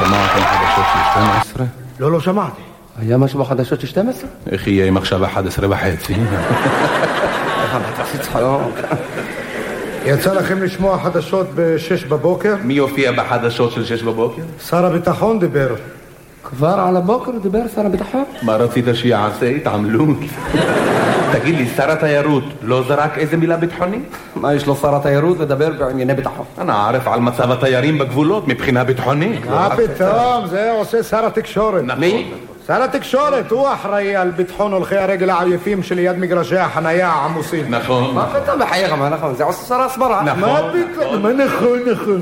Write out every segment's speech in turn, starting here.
שמעתם חדשות של 12? לא שמעתי. היה משהו בחדשות של 12? איך יהיה אם עכשיו 11:30? יצא לכם לשמוע חדשות ב-6 בבוקר? מי יופיע בחדשות של 6 בבוקר? שר הביטחון דיבר. כבר על הבוקר דיבר שר הביטחון? מה רצית שיעשה? התעמלות? תגיד לי, שר התיירות לא זרק איזה מילה ביטחונית? מה יש לו שר התיירות לדבר בענייני ביטחון? אני ערף על מצב התיירים בגבולות מבחינה ביטחונית. מה פתאום? זה עושה שר התקשורת. מי? שר התקשורת, הוא אחראי על ביטחון הולכי הרגל העייפים שליד מגרשי החנייה העמוסים. נכון. מה פתאום בחייך? מה נכון? זה עושה שר הסברה. מה פתאום? מה נכון.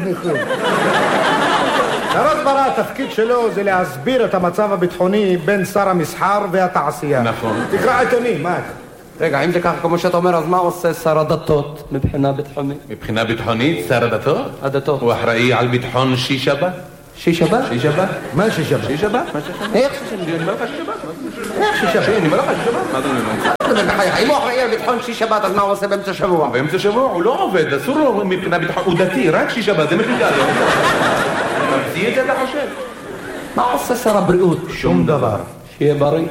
שר הסברה, התפקיד שלו זה להסביר את המצב הביטחוני בין שר המסחר והתעשייה. נכון. תקרא עיתונים, מה? רגע, אם זה ככה כמו שאתה אומר, אז מה עושה שר הדתות מבחינה ביטחונית? מבחינה ביטחונית, שר הדתות? הדתות. הוא אחראי על ביטחון שישבת? שישבת? שישבת? מה שישבת? שישבת? איך שישבת? אני אומר לך שישבת. איך שישבת? אני אומר לך שישבת. מה אתה אומר? אם הוא אחראי על ביטחון שישבת, אז מה הוא עושה באמצע שבוע? באמצע שבוע הוא לא עובד, אסור לו מבחינה ביטחון, הוא דתי, רק שישבת, זה משוגע לו. תמציא את זה, אתה חושב? מה עושה שר הבריאות? שום דבר. שיהיה בריא.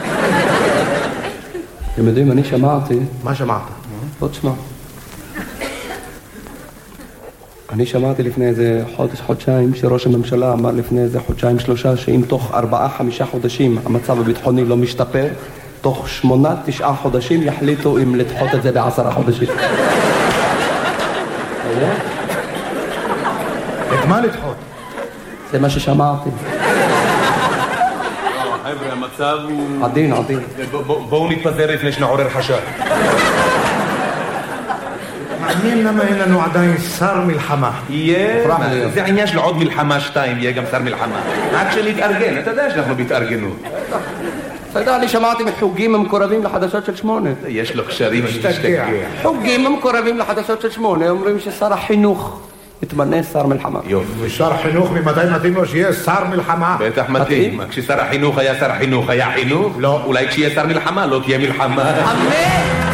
אתם יודעים, אני שמעתי... מה שמעת? בוא תשמע. אני שמעתי לפני איזה חודשיים שראש הממשלה אמר לפני איזה 2-3 שאם תוך 4-5 חודשים המצב הביטחוני לא משתפר, תוך 8-9 חודשים יחליטו אם לדחות את זה ב10 חודשים. את מה לדחות? זה מה ששמעתי. חבר'ה, המצב הוא... עדין. בואו נתפזר לפני שנעורר חשד. מעניין למה אין לנו עדיין שר מלחמה. זה העניין של עוד מלחמה 2, יהיה גם שר מלחמה. רק שנתארגן, אתה יודע שאנחנו בהתארגנות. אתה יודע, אני שמעתי מחוגים המקורבים לחדשות של 8. יש לו קשרים, משתגע. חוגים המקורבים לחדשות של 8 אומרים ששר החינוך יתמנה שר מלחמה. יופי. ושר חינוך ממתי מתאים לו שיהיה שר מלחמה? בטח מתאים. כששר החינוך היה שר החינוך, היה חינוך? לא. אולי כשיהיה שר מלחמה, לא תהיה מלחמה. אמן!